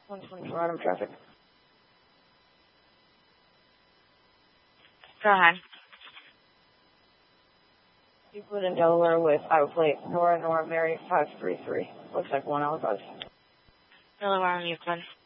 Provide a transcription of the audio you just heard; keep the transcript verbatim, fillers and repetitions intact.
one twenty-four Autumn traffic. Go ahead. Euclid in Delaware with Iowa plate Nora Nora Mary five three three. Looks like one hour bus. Delaware and Euclid.